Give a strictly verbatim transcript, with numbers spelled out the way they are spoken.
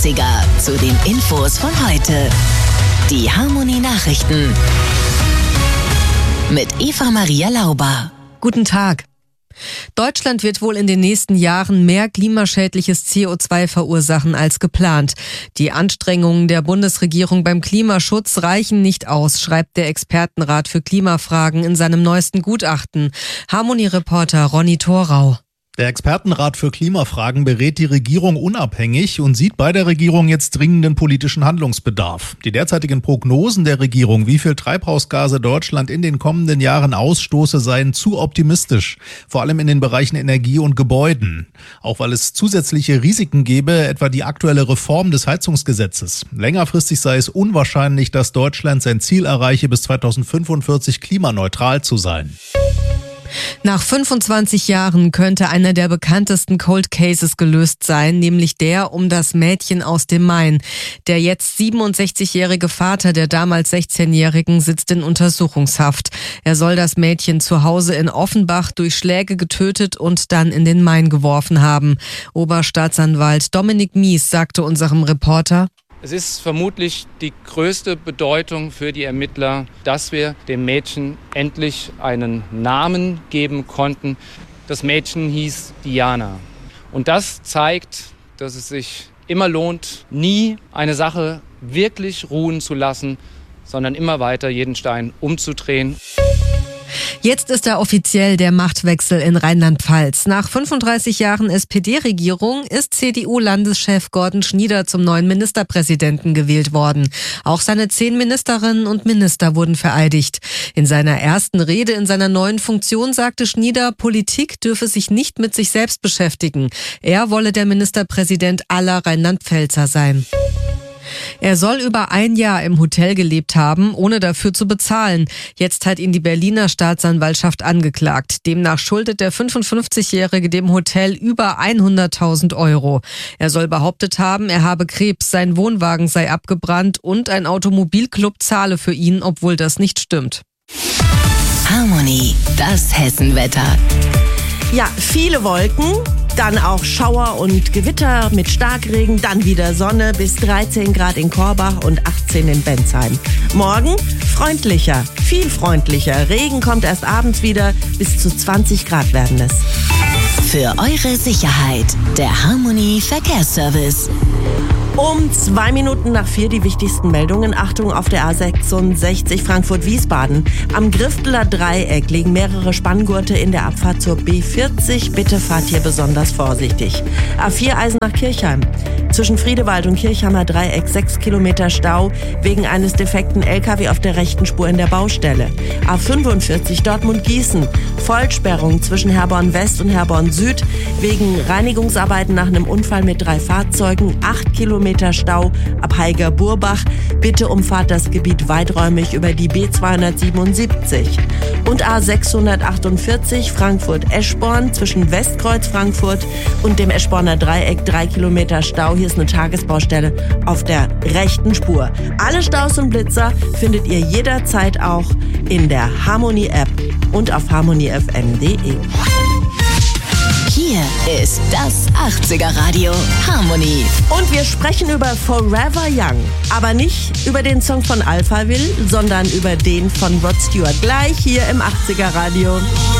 achtziger zu den Infos von heute. Die Harmonie Nachrichten mit Eva Maria Lauber. Guten Tag. Deutschland wird wohl in den nächsten Jahren mehr klimaschädliches C O zwei verursachen als geplant. Die Anstrengungen der Bundesregierung beim Klimaschutz reichen nicht aus, schreibt der Expertenrat für Klimafragen in seinem neuesten Gutachten. Harmonie-Reporter Ronny Thorau. Der Expertenrat für Klimafragen berät die Regierung unabhängig und sieht bei der Regierung jetzt dringenden politischen Handlungsbedarf. Die derzeitigen Prognosen der Regierung, wie viel Treibhausgase Deutschland in den kommenden Jahren ausstoße, seien zu optimistisch, vor allem in den Bereichen Energie und Gebäuden. Auch weil es zusätzliche Risiken gäbe, etwa die aktuelle Reform des Heizungsgesetzes. Längerfristig sei es unwahrscheinlich, dass Deutschland sein Ziel erreiche, bis zweitausendfünfundvierzig klimaneutral zu sein. Nach fünfundzwanzig Jahren könnte einer der bekanntesten Cold Cases gelöst sein, nämlich der um das Mädchen aus dem Main. Der jetzt siebenundsechzigjährige Vater der damals sechzehnjährigen sitzt in Untersuchungshaft. Er soll das Mädchen zu Hause in Offenbach durch Schläge getötet und dann in den Main geworfen haben. Oberstaatsanwalt Dominik Mies sagte unserem Reporter: Es ist vermutlich die größte Bedeutung für die Ermittler, dass wir dem Mädchen endlich einen Namen geben konnten. Das Mädchen hieß Diana. Und das zeigt, dass es sich immer lohnt, nie eine Sache wirklich ruhen zu lassen, sondern immer weiter jeden Stein umzudrehen. Jetzt ist da offiziell der Machtwechsel in Rheinland-Pfalz. Nach fünfunddreißig Jahren S P D-Regierung ist C D U-Landeschef Gordon Schnieder zum neuen Ministerpräsidenten gewählt worden. Auch seine zehn Ministerinnen und Minister wurden vereidigt. In seiner ersten Rede in seiner neuen Funktion sagte Schnieder, Politik dürfe sich nicht mit sich selbst beschäftigen. Er wolle der Ministerpräsident aller Rheinland-Pfälzer sein. Er soll über ein Jahr im Hotel gelebt haben, ohne dafür zu bezahlen. Jetzt hat ihn die Berliner Staatsanwaltschaft angeklagt. Demnach schuldet der fünfundfünfzigjährige dem Hotel über hunderttausend Euro. Er soll behauptet haben, er habe Krebs, sein Wohnwagen sei abgebrannt und ein Automobilclub zahle für ihn, obwohl das nicht stimmt. Harmonie, das Hessenwetter. Ja, viele Wolken, dann auch Schauer und Gewitter mit Starkregen, dann wieder Sonne bis dreizehn Grad in Korbach und achtzehn in Bensheim. Morgen freundlicher, viel freundlicher. Regen kommt erst abends wieder, bis zu zwanzig Grad werden es. Für eure Sicherheit, der Harmonie Verkehrsservice. Um zwei Minuten nach vier die wichtigsten Meldungen. Achtung auf der A sechsundsechzig Frankfurt-Wiesbaden. Am Grifteler Dreieck liegen mehrere Spanngurte in der Abfahrt zur B vierzig. Bitte fahrt hier besonders vorsichtig. A vier Eisenach-Kirchheim. Zwischen Friedewald und Kirchheimer Dreieck sechs Kilometer Stau wegen eines defekten L K W auf der rechten Spur in der Baustelle. A fünfundvierzig Dortmund-Gießen. Vollsperrung zwischen Herborn West und Herborn Süd wegen Reinigungsarbeiten nach einem Unfall mit drei Fahrzeugen. acht Kilometer Stau ab Haiger-Burbach. Bitte umfahrt das Gebiet weiträumig über die B zweihundertsiebenundsiebzig. Und A sechshundertachtundvierzig Frankfurt-Eschborn zwischen Westkreuz Frankfurt und dem Eschborner Dreieck drei Kilometer Stau. Hier ist eine Tagesbaustelle auf der rechten Spur. Alle Staus und Blitzer findet ihr jederzeit auch in der Harmonie-App und auf harmonie f m punkt d e. Hier ist das achtziger-Radio Harmonie. Und wir sprechen über Forever Young. Aber nicht über den Song von Alphaville, sondern über den von Rod Stewart. Gleich hier im achtziger-Radio.